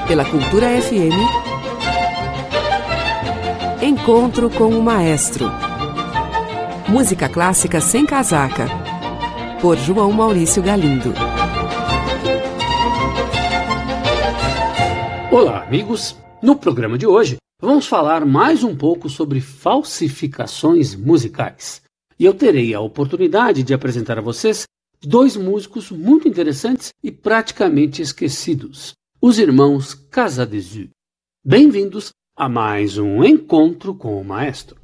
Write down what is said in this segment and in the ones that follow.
Pela Cultura FM, Encontro com o Maestro. Música clássica sem casaca, por João Maurício Galindo. Olá, amigos! No programa de hoje, vamos falar mais um pouco sobre falsificações musicais. E eu terei a oportunidade de apresentar a vocês dois músicos muito interessantes e praticamente esquecidos, os irmãos Casadesiu. Bem-vindos a mais um Encontro com o Maestro.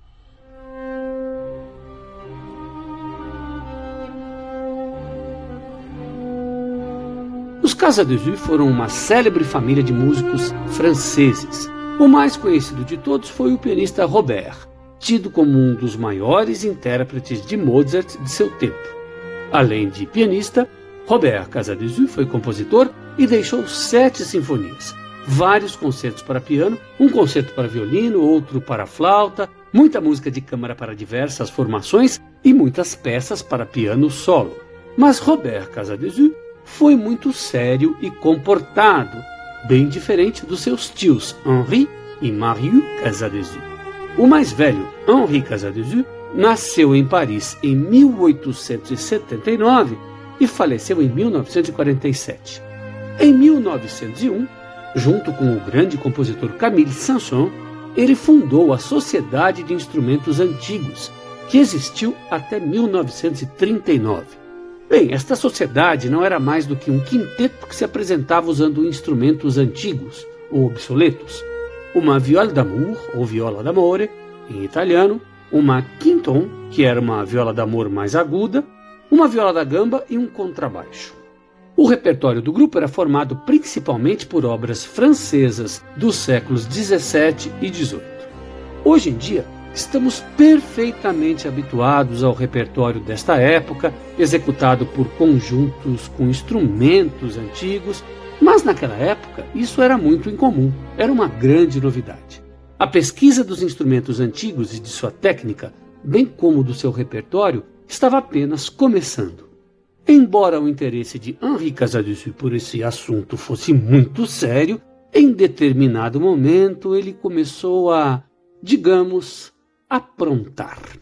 Os Casadesiu foram uma célebre família de músicos franceses. O mais conhecido de todos foi o pianista Robert, tido como um dos maiores intérpretes de Mozart de seu tempo. Além de pianista, Robert Casadesiu foi compositor e deixou 7 sinfonias, vários concertos para piano, um concerto para violino, outro para flauta, muita música de câmara para diversas formações e muitas peças para piano solo. Mas Robert Casadesiu foi muito sério e comportado, bem diferente dos seus tios Henri e Marius Casadesiu. O mais velho, Henri Casadesiu, nasceu em Paris em 1879 e faleceu em 1947. Em 1901, junto com o grande compositor Camille Saint-Saëns, ele fundou a Sociedade de Instrumentos Antigos, que existiu até 1939. Bem, esta sociedade não era mais do que um quinteto que se apresentava usando instrumentos antigos ou obsoletos. Uma viola d'amour, ou viola d'amore, em italiano, uma quinton, que era uma viola d'amor mais aguda, uma viola da gamba e um contrabaixo. O repertório do grupo era formado principalmente por obras francesas dos séculos 17 e 18. Hoje em dia, estamos perfeitamente habituados ao repertório desta época, executado por conjuntos com instrumentos antigos, mas naquela época isso era muito incomum, era uma grande novidade. A pesquisa dos instrumentos antigos e de sua técnica, bem como do seu repertório, estava apenas começando. Embora o interesse de Henri Casadesiu por esse assunto fosse muito sério, em determinado momento ele começou a, digamos, aprontar.